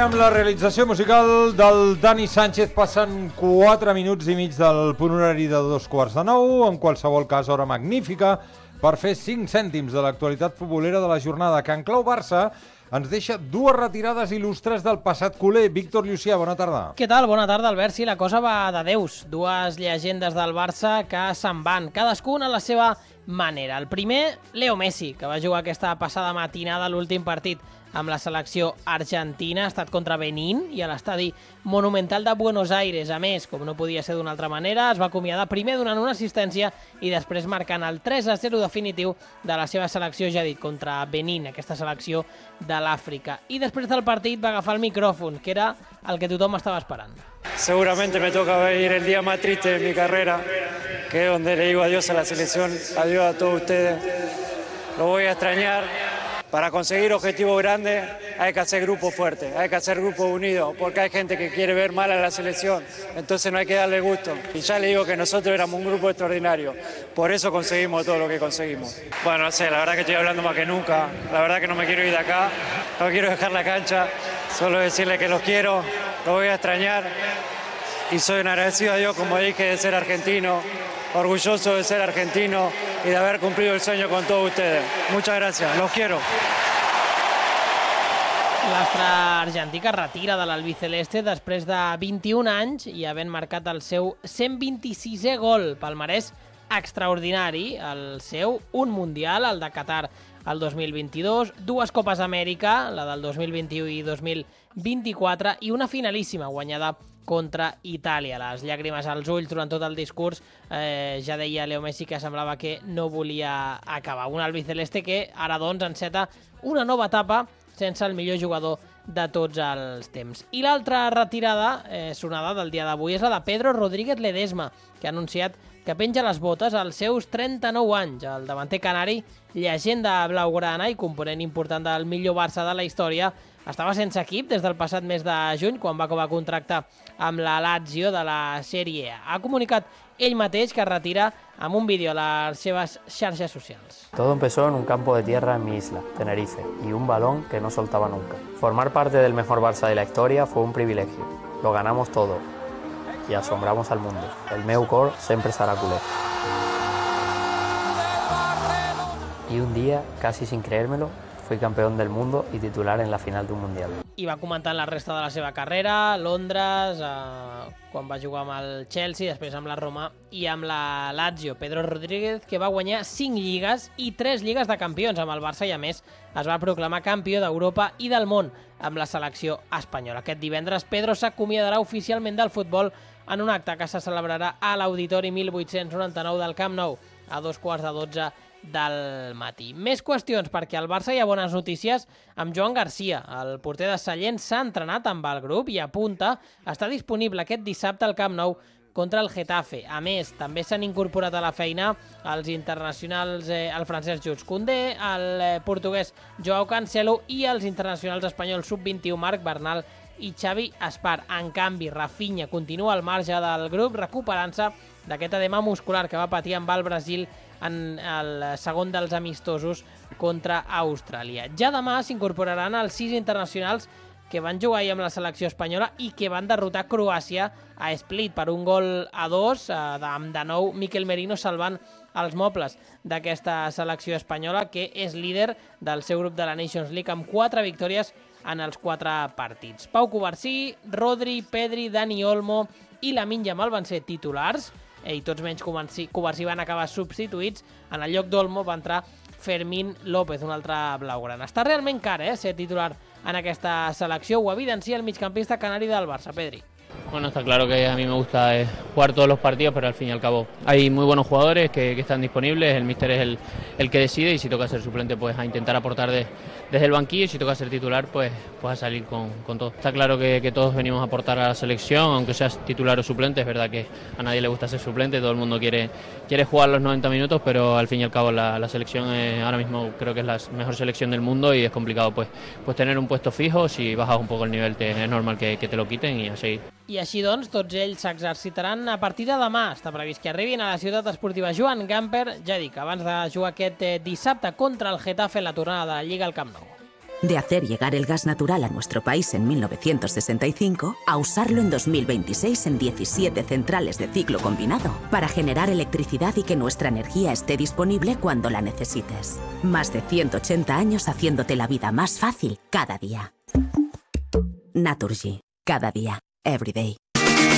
amb la realització musical del Dani Sánchez. Passen 4 minuts i mig del punt horari de 8:45. En qualsevol cas, hora magnífica per fer 5 cèntims de l'actualitat futbolera de la jornada, que en clau Barça ens deixa dues retirades il·lustres del passat culer. Víctor Llucià, bona tarda. Què tal? Bona tarda, Albert. Sí, la cosa va de Déus. Dues llegendes del Barça que se'n van, cadascuna a la seva manera. El primer, Leo Messi, que va jugar aquesta passada matinada a l'últim partit amb la selecció argentina. Ha estat contra Benín i a l'estadi Monumental de Buenos Aires. A més, com no podia ser d'una altra manera, es va acomiadar primer donant una assistència i després marcant el 3-0 definitiu de la seva selecció, ja dit, contra Benín, aquesta selecció de l'Àfrica. I després del partit va agafar el micròfon, que era el que tothom estava esperant. Seguramente me toca vivir el día más triste de mi carrera, que es donde le digo adiós a la selección, adiós a todos ustedes. Lo voy a extrañar. Para conseguir objetivos grandes hay que hacer grupos fuertes, hay que hacer grupos unidos, porque hay gente que quiere ver mal a la selección, entonces no hay que darle gusto. Y ya le digo que nosotros éramos un grupo extraordinario, por eso conseguimos todo lo que conseguimos. Bueno, no sé, la verdad que estoy hablando más que nunca, la verdad que no me quiero ir de acá, no quiero dejar la cancha, solo decirles que los quiero, los voy a extrañar y soy un agradecido a Dios, como dije, de ser argentino, orgulloso de ser argentino y de haber cumplido el sueño con todos ustedes. Muchas gracias, los quiero. L'astre argentí que retira de l'albiceleste després de 21 anys i havent marcat el seu 126è gol, palmarès extraordinari, el seu, un mundial, el de Qatar el 2022, dues Copes Amèrica, la del 2021 i 2024, i una finalíssima guanyada contra Itàlia. Les llàgrimes als ulls durant tot el discurs. Ja deia Leo Messi que semblava que no volia acabar. Un albiceleste que ara doncs enceta una nova etapa sense el millor jugador de tots els temps. I l'altra retirada sonada del dia d'avui és la de Pedro Rodríguez Ledesma, que ha anunciat que penja les botes als seus 39 anys. El davanter canari, llegenda blaugrana i component important del millor Barça de la història, estava sense equip des del passat mes de juny, quan va acabar contracte amb la Lazio de la Serie A. Ha comunicat ell mateix que es retira amb un vídeo a les seves xarxes socials. Todo empezó en un campo de tierra en mi isla, Tenerife, y un balón que no soltaba nunca. Formar parte del mejor Barça de la historia fue un privilegio. Lo ganamos todo y asombramos al mundo. El meu cor sempre serà culer. Y un día, casi sin creérmelo, fui campeón del mundo y titular en la final de un mundial. I va comentar la resta de la seva carrera, Londres, quan va jugar amb el Chelsea, després amb la Roma i amb la Lazio. Pedro Rodríguez, que va guanyar 5 lligues i 3 lligues de campions amb el Barça i, a més, es va proclamar campió d'Europa i del món amb la selecció espanyola. Aquest divendres, Pedro s'acomiadarà oficialment del futbol en un acte que se celebrarà a l'Auditori 1899 del Camp Nou a 11:15 del matí. Més qüestions, perquè al Barça hi ha bones notícies amb Joan Garcia. El porter de Sallent s'ha entrenat amb el grup i apunta a estar disponible aquest dissabte al Camp Nou contra el Getafe. A més, també s'han incorporat a la feina els internacionals, el francès Jules Koundé, el portuguès Joao Cancelo i els internacionals espanyols sub-21 Marc Bernal i Xavi Espar. En canvi, Rafinha continua al marge del grup, recuperant-se d'aquest edema muscular que va patir amb el Brasil en el segon dels amistosos contra Austràlia. Ja demà s'incorporaran els 6 internacionals que van jugar ahir amb la selecció espanyola i que van derrotar Croàcia a Split per 1-2, amb de nou Mikel Merino salvant els mobles d'aquesta selecció espanyola, que és líder del seu grup de la Nations League amb 4 victòries en els 4 partits. Pau Cubarsí, Rodri, Pedri, Dani Olmo i Lamine Yamal van ser titulars, i tots menys Cubarsí van acabar substituïts. En el lloc d'Olmo va entrar Fermín López, un altre blaugrana. Està realment car, ser titular en aquesta selecció. Ho evidencia el migcampista canari del Barça, Pedri. Bueno, está claro que a mí me gusta jugar todos los partidos, pero al fin y al cabo hay muy buenos jugadores que están disponibles, el míster es el que decide, y si toca ser suplente pues a intentar aportar desde el banquillo, y si toca ser titular pues a salir con todo. Está claro que todos venimos a aportar a la selección, aunque seas titular o suplente. Es verdad que a nadie le gusta ser suplente, todo el mundo quiere jugar los 90 minutos, pero al fin y al cabo la selección ahora mismo creo que es la mejor selección del mundo y es complicado pues tener un puesto fijo. Si bajas un poco el nivel es normal que te lo quiten y a seguir. I així doncs, tots ells s'exercitaran a partir de demà. Està previst que arribin a la ciutat esportiva Joan Gamper, ja dic, abans de jugar aquest dissabte contra el Getafe en la tornada de la Lliga al Camp Nou. De hacer llegar el gas natural a nuestro país en 1965 a usarlo en 2026 en 17 centrales de ciclo combinado para generar electricidad y que nuestra energía esté disponible cuando la necesites. Más de 180 años haciéndote la vida más fácil cada día. Naturgy. Cada día. Every day.